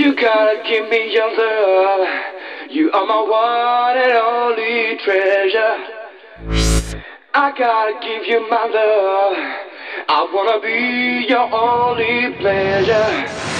You gotta give me your love. You are my one and only treasure. I gotta give you my love. I wanna be your only pleasure.